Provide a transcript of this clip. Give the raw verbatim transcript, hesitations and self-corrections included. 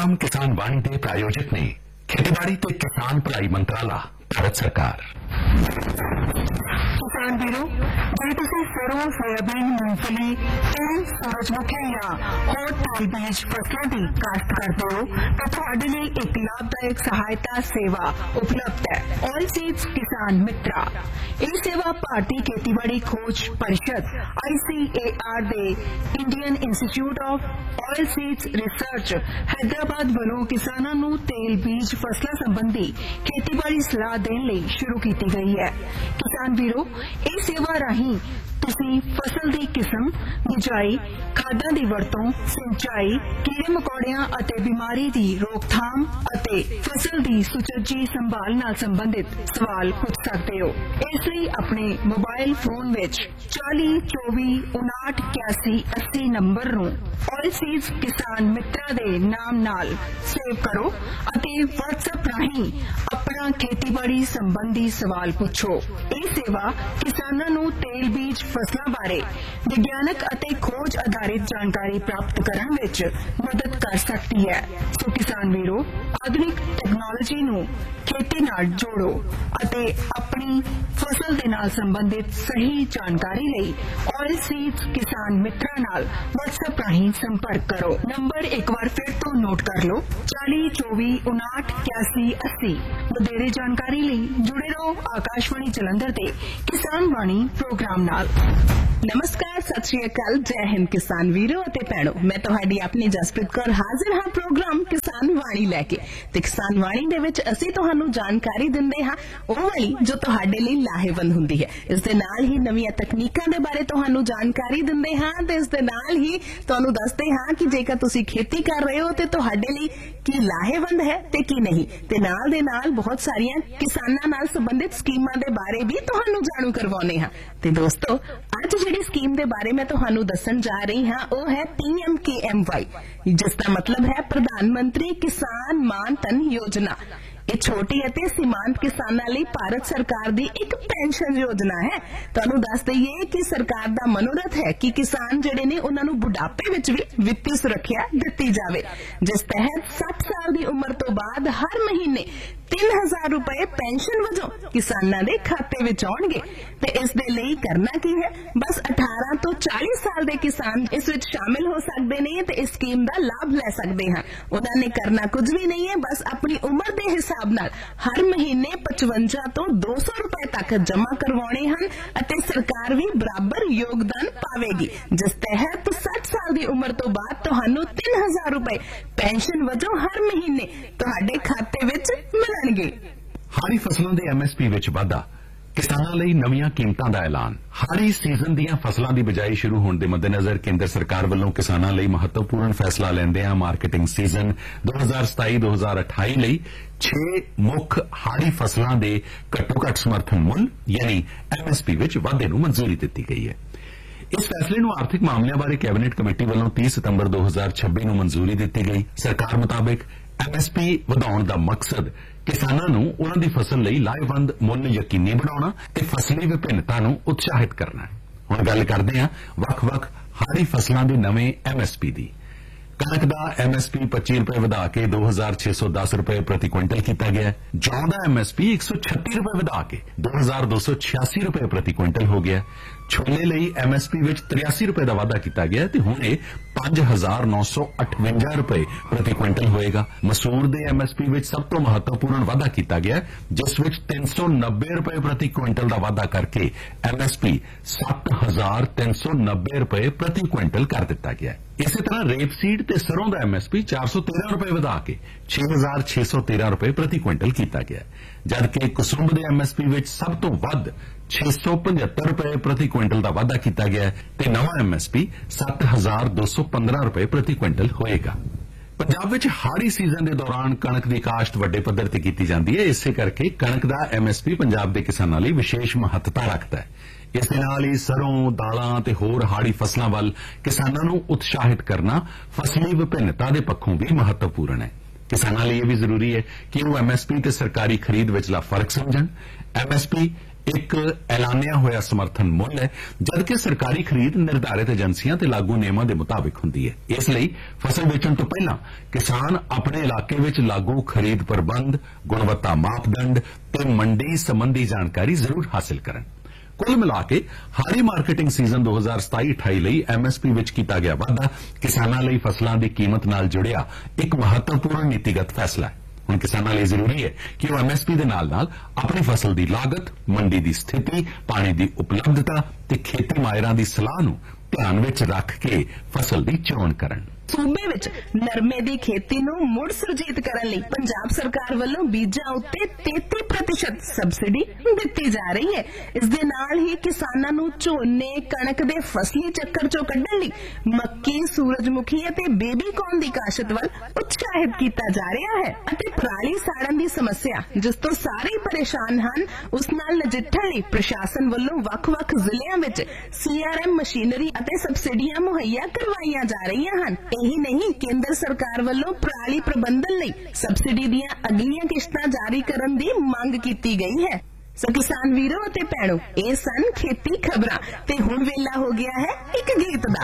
Programme किसान वाणी के प्रायोजक ने खेतीबाड़ी ते किसान भलाई मंत्राला भारत सरकार। किसान वीरों, जे तुसीं सरों, सोयाबीन, मूंगफली, तिल, सूरजमुखी या होर तेल बीज फसलों की काश्त करते हो तो तुहाडे लई एक लाभदायक सहायता सेवा उपलब्ध है। ऑयल सीड्स किसान मित्रा। यह सेवा भारतीय खेतीबाड़ी खोज परिषद आई सी A are they Indian institute of oil seeds research Hyderabad वालों किसानों नूं तेल बीज फसलों संबंधी खेतीबाड़ी सलाह देने लई शुरू की गई है। किसान वीरों, इस सेवा राही तुसी फसल दी किस्म, बिजाई, खादां दी वरतों, सिंचाई, कीड़े मकोड़ियां अते बीमारी दी रोकथाम अते फसल दी सुचज्जी संभाल नाल संबंधित सवाल पूछ सकते हो। इसलिए अपने मोबाइल फोन विच चाली चौबी उनाहठ इक्यासी अस्सी नंबर नूं ऑयल सीड्स किसान मित्रा दे नाम नाल सेव करो अते व्हाट्सएप राही अपना खेतीबाड़ी संबंधी सवाल पूछो। यह सेवा किसानां नूं तेल बीज फसलों बारे विज्ञानक अते खोज आधारित जानकारी प्राप्त करने विच मदद कर सकती है। सो किसान वीरों, आधुनिक टेक्नोलॉजी नूं खेती नाल जोड़ो अते अपनी फसल दे नाल संबंधित सही जानकारी लई ऑयल सीड्स किसान मित्रा नाल व्हाट्सएप राही संपर्क करो। नंबर एक बार फिर तो नोट कर लो, चाली चौबी उनाहठ इक्यासी अस्सी। वधेरे जानकारी लई जुड़े रहो आकाशवाणी जलंधर दे किसान वाणी प्रोग्राम नाल। नमस्कार, सत श्री अकाल, जय हिंद किसान वीरों अते भैणों। मैं तुहाडी अपनी जसप्रीत कौर हाजिर हाँ प्रोग्राम किसान वाणी लैके। ते किसान वाणी दे विच असीं तुहानूं जानकारी दिंदे हां ओह वाली जो तुहाडे लई लाहेवंद हुंदी है। इस दे नाल ही नवीं तकनीकां दे बारे तुहानूं जानकारी दिंदे हां ते इस दे नाल ही तुहानूं दसदे हां कि जेकर तुसीं खेती कर रहे हो ते तुहाडे लई की लाहेवंद है ते की नहीं। ते नाल दे नाल बहुत सारियां किसानां नाल संबंधित स्कीमां दे बारे भी तुहानूं जाणू करवाउने हां। ते दोस्तों, अज जिहड़ी स्कीम दे बारे में तुहानूं दस्सण जा रही हां ओह है पी एम के एम वाई, जिसका मतलब है प्रधानमंत्री किसान मान धन योजना। ये छोटी अते सीमांत किसानां लई भारत सरकार दी एक पेंशन योजना है। तुहानूं दस दईए कि सरकार दा मनोरथ है कि किसान जिहड़े ने उन्हां नूं बुढ़ापे विच भी वित्ती सुरक्षा दित्ती जावे, जिस तहत साठ साल दी उम्र तो बाद हर महीने तीन हजार रुपए पेंशन वजों किसानां दे खाते विच आउणगे। ते इस दे लई करना की है, बस अठारह तो चालीस साल दे किसान इस विच शामिल हो सकदे ने ते इस स्कीम दा लाभ लै सकदे हैं। उन्हां ने करना कुछ भी नहीं है, बस अपनी उम्र दे हिसाब नाल हर महीने पचवंजा तो दो सौ रुपए तक जमा करवाने हैं अते सरकार भी बराबर योगदान पावेगी, जिस तहत साठ साल दी उम्र तो बाद तुहानूं तीन हजार रुपए पेंशन वजों हर महीने तुहाडे खाते विच मिलणगे। हाड़ी फसलों के एम एस पी विच वाधा, किसानां लई नवीं कीमतां दा ऐलान। हाड़ी सीजन दीयां फसलां दी बिजाई शुरू होने के मद्देनजर केंद्र सरकार वालों किसानां लई महत्वपूर्ण फैसला लैंदिआं मार्केटिंग सीजन दो हज़ार सताई दो हज़ार अठाई लई छे मुख हाड़ी फसलां दे घट्टो घट्ट समर्थन मुल यानी एम एस पी विच वाधे नूं मंजूरी दित्ती गई है। इस फैसले नूं आर्थिक मामलों बारे कैबिनेट कमेटी वालों तीस सितंबर दो हज़ार छब्बी नूं मंजूरी दित्ती गई। सरकार मुताबिक एम एस पी वधाउण दा मकसद किसानां नूं उन्हां दी फसल लई लाहेवंद मुल यकीनी बनाउणा ते फसली विभिन्नता नूं उत्साहित करना है। हुण गल करदे हां वख-वख हाड़ी फसलां दे नवें एम एस पी दी। कणक दा एम एस पी पच्ची रुपए वधा के दो हजार छे सौ दस रुपए प्रति क्विंटल किया गया। जौ दा एम एस पी एक सौ छत्ती रुपए वधा के दो हजार दो सौ छियासी रुपए प्रति क्विंटल हो गया। छोले लई एम एस पी विच तिरासी रुपए का वाधा किया गया ते हुण इह पांच हजार नौ सौ अठवंजा रुपए प्रति क्विंटल होएगा। मसूर दे एम एस पी विच सब तो महत्वपूर्ण वाधा किया गया, जिस विच तीन सौ नब्बे रुपए प्रति क्विंटल का वाधा करके एम एस पी सत्त हजार तीन सौ नब्बे रुपए प्रति क्विंटल कर दिता गया। इसी तरह रेपसीड ते सरों का एम एस पी चार सौ तेरह रुपए वधा के छह हजार छह सौ तेरह रुपए प्रति क्विंटल किया गया, जबकि कुसुंब के एम एस पी विच सब तो वध छे सौ पचहत्तर रुपए प्रति क्विंटल का वाधा किया गया ते नवा एम एस पी सत्त हजार दो सौ पंद्रह रुपए प्रति क्विंटल होएगा। पंजाब विच हाड़ी सीजन के दौरान कणक की काश्त वड्डे पद्धर ते कीती जांदी है, इसे करके कणक का एम एस पी पंजाब के किसानों लई विशेष महत्ता रखता है। इस दे नाल ही सरों, दालां ते होर हाड़ी फसलां वल किसानां नूं उत्साहित करना फसली विभिन्नता के पक्षों भी महत्वपूर्ण है। किसानों लिए भी जरूरी है कि वो एम एस पी ते सरकारी खरीद विचला फर्क समझण। एम एस पी ਇੱਕ ਐਲਾਨਿਆ ਹੋਇਆ ਸਮਰਥਨ ਮੁੱਲ ਹੈ, ਜਦਕਿ ਸਰਕਾਰੀ ਖਰੀਦ ਨਿਰਧਾਰਿਤ ਏਜੰਸੀਆਂ ਤੇ ਲਾਗੂ ਨਿਯਮਾਂ ਦੇ ਮੁਤਾਬਿਕ ਹੁੰਦੀ ਹੈ। ਇਸ ਲਈ ਫਸਲ ਵੇਚਣ ਤੋਂ ਪਹਿਲਾਂ ਕਿਸਾਨ ਆਪਣੇ ਇਲਾਕੇ ਵਿੱਚ ਲਾਗੂ ਖਰੀਦ ਪ੍ਰਬੰਧ, ਗੁਣਵੱਤਾ ਮਾਪਦੰਡ ਤੇ ਮੰਡੀ ਸੰਬੰਧੀ ਜਾਣਕਾਰੀ ਜ਼ਰੂਰ ਹਾਸਲ ਕਰਨ। ਕੁੱਲ ਮਿਲਾ ਕੇ ਹਾੜੀ ਮਾਰਕੀਟਿੰਗ ਸੀਜ਼ਨ ਦੋ ਹਜ਼ਾਰ ਸਤਾਈ ਅਠਾਈ ਲਈ ਐਮਐਸਪੀ ਵਿੱਚ ਕੀਤਾ ਗਿਆ ਵਾਧਾ ਕਿਸਾਨਾਂ ਲਈ ਫਸਲਾਂ ਦੀ ਕੀਮਤ ਨਾਲ ਜੁੜਿਆ ਇੱਕ ਮਹੱਤਵਪੂਰਨ ਨੀਤੀਗਤ ਫੈਸਲਾ ਹੈ। ਹੁਣ ਕਿਸਾਨਾਂ ਲਈ ਜ਼ਰੂਰੀ ਹੈ ਕਿ ਉਹ ਐਮਐਸਪੀ ਦੇ ਨਾਲ-ਨਾਲ ਆਪਣੀ ਫਸਲ ਦੀ ਲਾਗਤ, ਮੰਡੀ ਦੀ ਸਥਿਤੀ, ਪਾਣੀ ਦੀ ਉਪਲਬਧਤਾ ਤੇ ਖੇਤੀ ਮਾਹਿਰਾਂ ਦੀ ਸਲਾਹ ਨੂੰ ਧਿਆਨ ਵਿੱਚ ਰੱਖ ਕੇ ਫਸਲ ਦੀ ਚੋਣ ਕਰਨ। ਸੂਬੇ ਵਿੱਚ ਨਰਮੇ ਦੀ ਖੇਤੀ ਨੂੰ ਮੁੜ ਸੁਰਜੀਤ ਕਰਨ ਲਈ ਪੰਜਾਬ ਸਰਕਾਰ ਵੱਲੋਂ ਬੀਜਾਂ ਉੱਤੇ ਤੇਤੀ ਪ੍ਰਤੀਸ਼ਤ ਸਬਸਿਡੀ ਦਿੱਤੀ ਜਾ ਰਹੀ ਹੈ। ਇਸ ਦੇ ਨਾਲ ਹੀ ਕਿਸਾਨਾਂ ਨੂੰ ਝੋਨੇ, ਕਣਕ ਦੇ ਫਸਲੀ ਚੱਕਰ ਚੋਂ ਕੱਢਣ ਲਈ ਮੱਕੀ, ਸੂਰਜਮੁਖੀ ਅਤੇ ਬੇਬੀ ਕੌਰਨ ਦੀ ਕਾਸ਼ਤ ਵੱਲ ਉਤਸ਼ਾਹਿਤ ਕੀਤਾ ਜਾ ਰਿਹਾ ਹੈ ਅਤੇ ਪਰਾਲੀ ਸਾੜਨ ਦੀ ਸਮੱਸਿਆ, ਜਿਸ ਤੋਂ ਸਾਰੇ ਹੀ ਪਰੇਸ਼ਾਨ ਹਨ, ਉਸ ਨਾਲ ਨਜਿੱਠਣ ਲਈ ਪ੍ਰਸ਼ਾਸਨ ਵੱਲੋਂ ਵੱਖ-ਵੱਖ ਜ਼ਿਲ੍ਹਿਆਂ ਵਿੱਚ ਸੀਆਰਐਮ ਮਸ਼ੀਨਰੀ ਅਤੇ ਸਬਸਿਡੀਆਂ ਮੁਹੱਈਆ ਕਰਵਾਈਆਂ ਜਾ ਰਹੀਆਂ ਹਨ। ਇਹੀ ਨਹੀਂ, ਕੇਂਦਰ ਸਰਕਾਰ ਵੱਲੋਂ ਪਰਾਲੀ ਪ੍ਰਬੰਧਨ ਲਈ ਸਬਸਿਡੀ ਦੀਆਂ ਅਗਲੀਆਂ ਕਿਸ਼ਤਾਂ ਜਾਰੀ ਕਰਨ ਦੀ ਮੰਗ ਕੀਤੀ ਗਈ ਹੈ। ਸੋ ਕਿਸਾਨ ਵੀਰੋ ਅਤੇ ਭੈਣੋ, ਇਹ ਸਨ ਖੇਤੀ ਖਬਰਾਂ ਤੇ ਹੁਣ ਵੇਲਾ ਹੋ ਗਿਆ ਹੈ ਇੱਕ ਗੀਤ ਦਾ।